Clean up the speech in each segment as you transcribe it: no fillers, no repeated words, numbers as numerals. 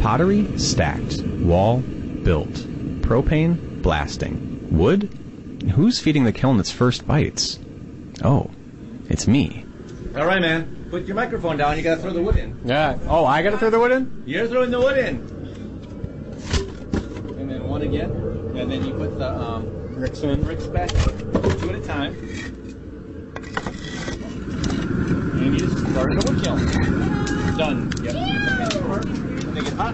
Pottery, stacked. Wall, built. Propane, blasting. Wood? Who's feeding the kiln its first bites? Oh, it's me. All right, man. Put your microphone down. You gotta throw the wood in. Yeah. Oh, I gotta throw the wood in? You're throwing the wood in. And then one again. And then you put the bricks back. 2 at a time. And you just start the wood kiln. Done. Yep. When they get hot,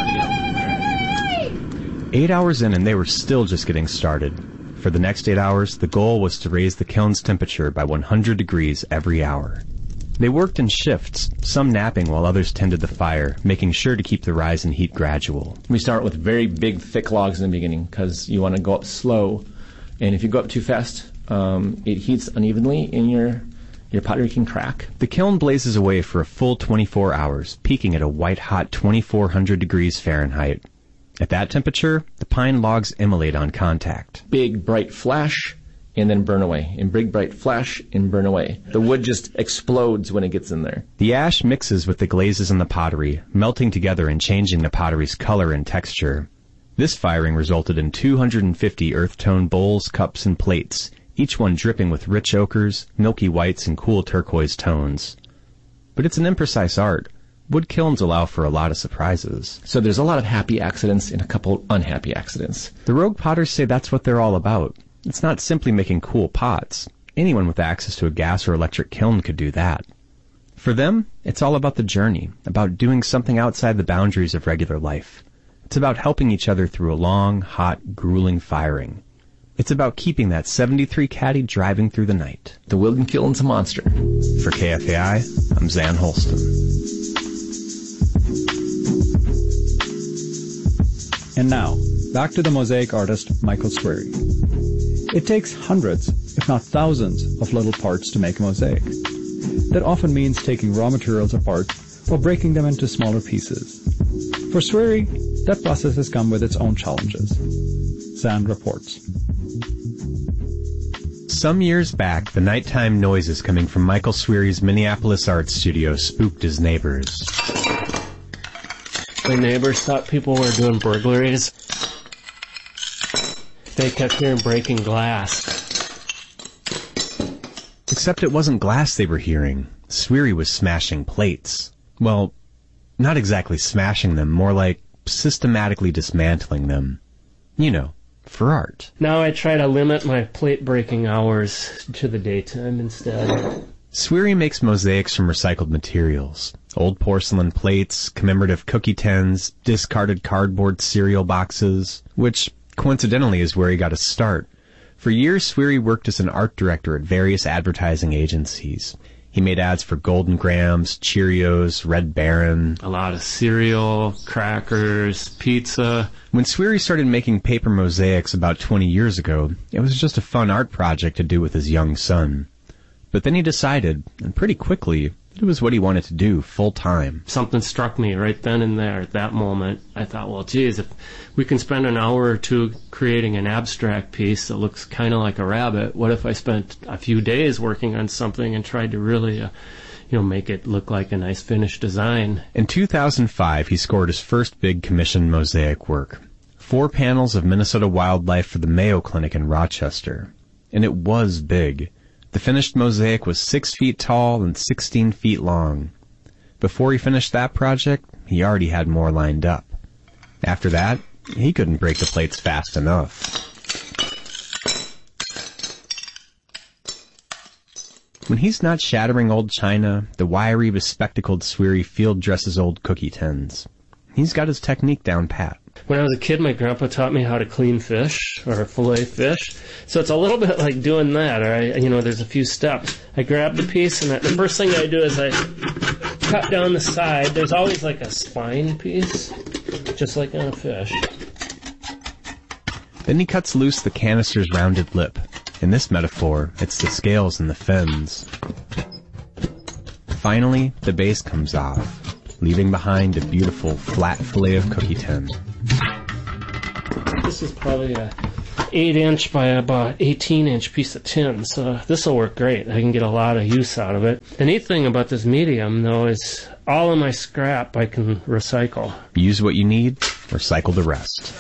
8 hours in and they were still just getting started. For the next 8 hours, the goal was to raise the kiln's temperature by 100 degrees every hour. They worked in shifts, some napping while others tended the fire, making sure to keep the rise in heat gradual. We start with very big, thick logs in the beginning because you want to go up slow. And if you go up too fast, it heats unevenly and your pottery can crack. The kiln blazes away for a full 24 hours, peaking at a white-hot 2,400 degrees Fahrenheit. At that temperature, the pine logs immolate on contact. Big, bright flash, and then burn away. And big, bright flash, and burn away. The wood just explodes when it gets in there. The ash mixes with the glazes in the pottery, melting together and changing the pottery's color and texture. This firing resulted in 250 earth-tone bowls, cups, and plates, each one dripping with rich ochres, milky whites, and cool turquoise tones. But it's an imprecise art. Wood kilns allow for a lot of surprises. So there's a lot of happy accidents and a couple unhappy accidents. The rogue potters say that's what they're all about. It's not simply making cool pots. Anyone with access to a gas or electric kiln could do that. For them, it's all about the journey, about doing something outside the boundaries of regular life. It's about helping each other through a long, hot, grueling firing. It's about keeping that 73 caddy driving through the night. The wood kiln's a monster. For KFAI, I'm Zan Holston. And now, back to the mosaic artist Michael Swery. It takes hundreds, if not thousands, of little parts to make a mosaic. That often means taking raw materials apart or breaking them into smaller pieces. For Swery, that process has come with its own challenges. Zan reports. Some years back, the nighttime noises coming from Michael Swery's Minneapolis art studio spooked his neighbors. My neighbors thought people were doing burglaries. They kept hearing breaking glass. Except it wasn't glass they were hearing. Swery was smashing plates. Well, not exactly smashing them, more like systematically dismantling them. You know, for art. Now I try to limit my plate breaking hours to the daytime instead. Swery makes mosaics from recycled materials. Old porcelain plates, commemorative cookie tins, discarded cardboard cereal boxes, which coincidentally is where he got his start. For years, Swery worked as an art director at various advertising agencies. He made ads for Golden Grams, Cheerios, Red Baron. A lot of cereal, crackers, pizza. When Swery started making paper mosaics about 20 years ago, it was just a fun art project to do with his young son. But then he decided, and pretty quickly, it was what he wanted to do full-time. Something struck me right then and there at that moment. I thought, well, geez, if we can spend an hour or two creating an abstract piece that looks kind of like a rabbit, what if I spent a few days working on something and tried to really, make it look like a nice finished design? In 2005, he scored his first big commissioned mosaic work. 4 panels of Minnesota wildlife for the Mayo Clinic in Rochester. And it was big. The finished mosaic was 6 feet tall and 16 feet long. Before he finished that project, he already had more lined up. After that, he couldn't break the plates fast enough. When he's not shattering old china, the wiry, bespectacled Swery field dresses old cookie tins. He's got his technique down pat. When I was a kid, my grandpa taught me how to clean fish or fillet fish. So it's a little bit like doing that. Or there's a few steps. I grab the piece, and the first thing I do is I cut down the side. There's always like a spine piece, just like on a fish. Then he cuts loose the canister's rounded lip. In this metaphor, it's the scales and the fins. Finally, the base comes off, leaving behind a beautiful flat fillet of cookie tin. This is probably a 8-inch by about 18-inch piece of tin, so this will work great. I can get a lot of use out of it. The neat thing about this medium, though, is all of my scrap I can recycle. Use what you need, recycle the rest.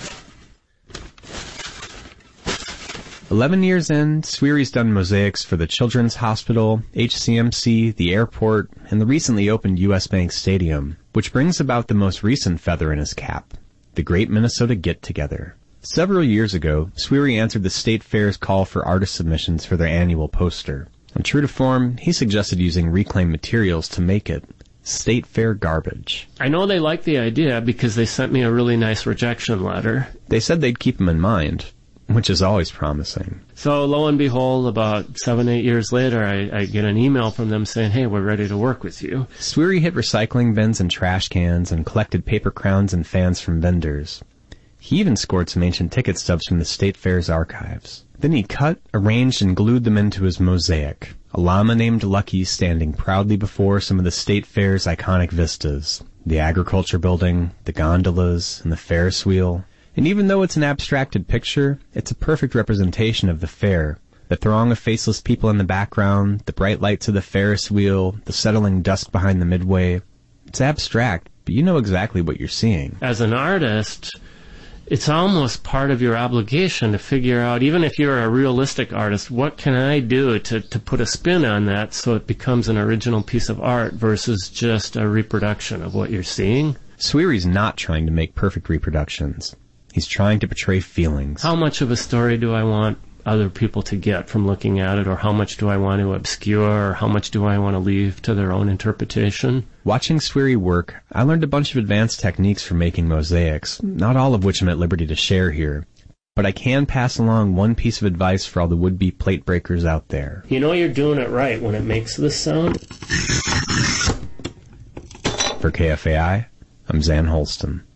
11 years in, Sweary's done mosaics for the Children's Hospital, HCMC, the airport, and the recently opened U.S. Bank Stadium, which brings about the most recent feather in his cap, the Great Minnesota Get-Together. Several years ago, Sweary answered the State Fair's call for artist submissions for their annual poster. And true to form, he suggested using reclaimed materials to make it. State Fair garbage. I know they like the idea because they sent me a really nice rejection letter. They said they'd keep him in mind, which is always promising. So lo and behold, about 7-8 years later, I get an email from them saying, hey, we're ready to work with you. Sweary hit recycling bins and trash cans and collected paper crowns and fans from vendors. He even scored some ancient ticket stubs from the State Fair's archives. Then he cut, arranged, and glued them into his mosaic. A llama named Lucky standing proudly before some of the State Fair's iconic vistas. The agriculture building, the gondolas, and the Ferris wheel. And even though it's an abstracted picture, it's a perfect representation of the fair. The throng of faceless people in the background, the bright lights of the Ferris wheel, the settling dust behind the midway. It's abstract, but you know exactly what you're seeing. As an artist, it's almost part of your obligation to figure out, even if you're a realistic artist, what can I do to put a spin on that so it becomes an original piece of art versus just a reproduction of what you're seeing? Sweary's not trying to make perfect reproductions. He's trying to portray feelings. How much of a story do I want other people to get from looking at it, or how much do I want to obscure, or how much do I want to leave to their own interpretation? Watching Sweary work, I learned a bunch of advanced techniques for making mosaics, not all of which I'm at liberty to share here. But I can pass along one piece of advice for all the would-be plate breakers out there. You know you're doing it right when it makes this sound. For KFAI, I'm Zan Holston.